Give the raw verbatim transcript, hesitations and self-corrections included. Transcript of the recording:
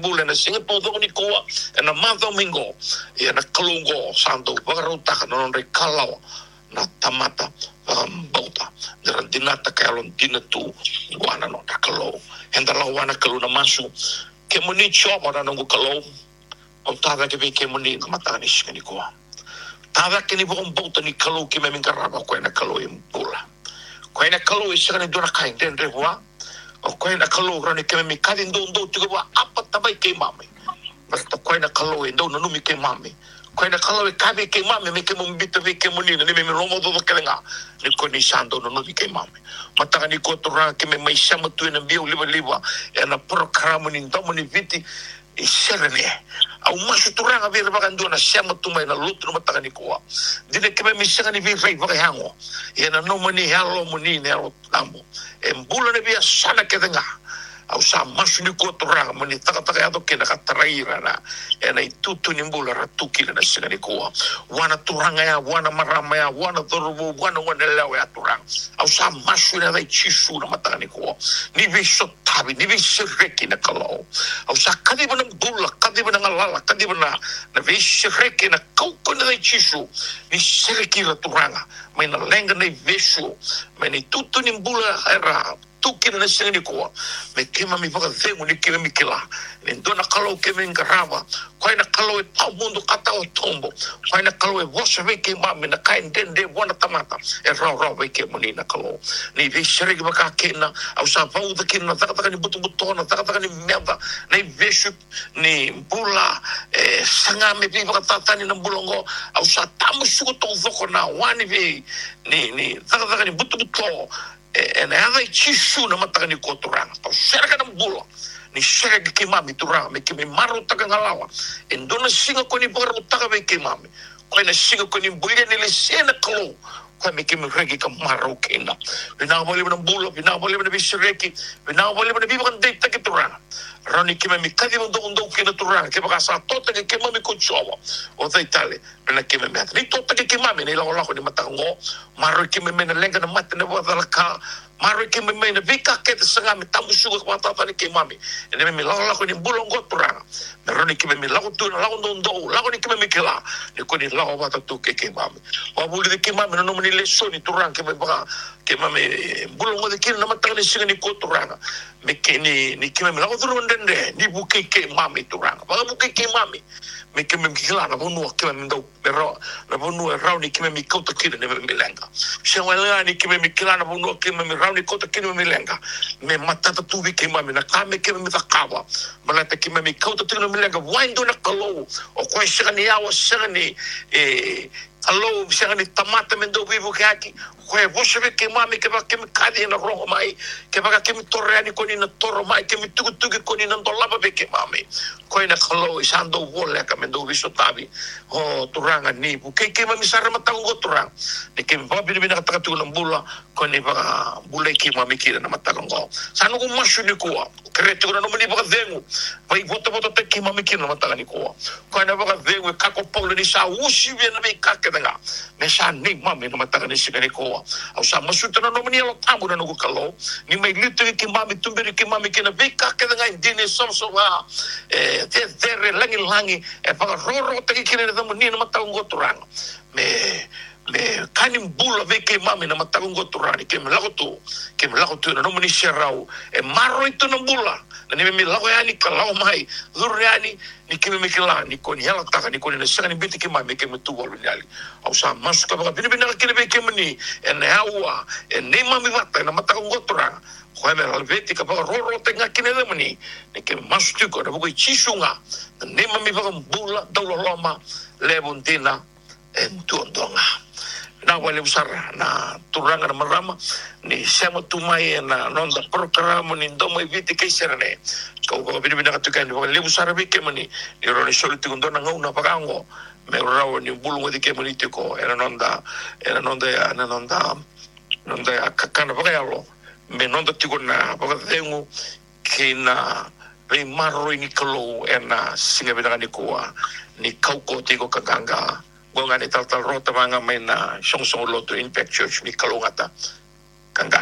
bulan na singa po ni kuwa e na mata mingo e na kalungo santo pagaruta ka non re kalau na tamata bauta daran dinata kalon dinatu wana no ta kalau henda la wana kalu na masu ke muni choba na ngo kalau o tava ke ke muni na mata ni shikani kuwa tava ke ni bon bauta ni kalau ke me mingaraba ko na kalau im pula ko na kalau ishikani dona kai den rewa o koe na kalau rani ke me kadi ndo ndo tuga wa apa tabai ke mame basta koe na kalau ndo no numi ke mame koe na kalau e kabe ke mame me ke mo mbita ve ke moni na me me romo do ke nga ni ko ni sando no numi ke mame mataka ni ko tora ke me mai sama tu na bio liba liba e na programa ni ndo ni viti e serene au masu turanga ve ba kan dona sama tu mai na lutu no mataka ni ko dine ke me misanga ni ve vai va hango e na no mani halo moni ne ro tambo e mbula ne via sana ke denga au sa masu ni ko toranga mani taka taka ato ke na kataraira na e na tutu ni mbula ratuki na singa ni ko wana turanga ya wana marama ya wana torubu wana wana lewa ya turanga au sa masu na dai chisu na mataka ni ko ni vi sotabi ni vi sireki na kalau au sa kadi bana mbula kadi bana lala kadi bana na vi sireki na kauko na dai chisu ni sireki na turanga mai na lenga na vesu mai ni tutu ni mbula era tuki na singa ni ko me kema mi paka vengu ni kema mi kila ni dona kalau kema ngarava kwa ina kalau e pau mundo kata o tombo kwa ina kalau e washa ve kema mi na kai ndende wana tamata e rau rau ve kema ni na kalau ni ve sheregi baka kena au sa vau da kena taka taka ni butu butona taka taka ni merda ni vesu ni bula e sanga me vi baka tatani na bulongo au sa tamu suko to voko na wani ve ni ni taka taka ni butu buto e na ai chisu na mataka ni ko turanga au serga na bula ni serga ke mami turanga me ke me maru taka ngalawa e dona singa ko ni baru taka ve ke mami ko na singa ko ni bulia ni le sena klo ko me ke me regi ka maru kena na bole na bula na bole na bisreki na bole na biban de taka turanga rani ke me kadi ndo ndo ke na turanga ke baka sa tota ke ke mami ko chowa o dai tale na ke me ni tota ke ke mami ni la la ko ni mataka ngo maru ke me na lenga na mate na wa ka maru ke me na vika ke sanga me tamu suga ko tata ni ke mami ene me la la ko ni bulongo turanga me rani ke me la ko tu la ko ndo la ko ni ke me kila ni ko ni la ko bata tu ke ke mami wa buli de ke mami no ni le so ni turanga ke me baka ke mami bulongo de ke na mataka ni singa ni ko turanga me ke ni ni ke me la ko tu ndende ni buke ke mami turanga ba buke ke mami me ke me kila na bonu ke me ndo pero na bonu ra ni ke me ko to ke ne me lenga se wala ni ke me kila na bonu ke me ra ni ko to ke me lenga me matata tu vi ke mami na ka me ke me takawa mala te ke me ko to ke me lenga waindo na kalo o ko se ni awa se ni e allo se ni tamata me ndo vivo ke aki ko e vose ve ke mami ke ba ke me kadi na ro mai ke ba ke me torre ani ko ni na toro mai ke me tuku tuku ko ni na ndo lava ve ke mami ko ina kalo isando vole ka me ndo viso tabi o turanga ni bu ke ke mami sara matango turang ni ke ba bini bina kata tu na bula ko ni ba bula ke mami ke na matango sanu ko masu ni ko kreto ko no mani ba vengu vai voto voto te ke mami ke na matango ni ko ko ina ba vengu ka ko paulo ni sa usi ve na be ka ke nga me sa ni mami na matango ni sigani ko au sa masu tana no mani lo tamu na no kalo ni mai litu ke mami tumberi ke mami ke na be ka ke nga indine so so va e te te langi langi e pa roro te ke ne da mani na matango turanga me me kanim bula ve ke mami na matango turani ke me lagotu ke me lagotu na no mani serau e maro itu na bula na ni me lago yani ka lago mai duriani ni ke me kila ni ko ni hala taka ni ko ni sanga ni biti ke mami ke me tu bolu nyali au sa masu ka ba bini bina ke be ke mani e ne hawa e ne mami vata na matango turanga ko me la veti ka ba roro te nga kine de mani ni ke masu tu ko na bu chisunga ne mami va bula do loma lebuntina en tuondonga na wale usara na turanga na marama ni sema tumai na nonda programa ni ndo mai viti ke serene ko ko bini bina katukan ni wale usara be ke mani ni ro ni solo tikondona ngona pagango me rawo ni bulu de ke mani tiko era nonda era nonda era nonda nonda akakana pagalo me nonda tikona pagadengu kina re marro ni kalo ena singa bina ni ko ni kauko tiko kaganga gonga ni tal tal rota manga mai na song song loto impact church ni kalongata kanga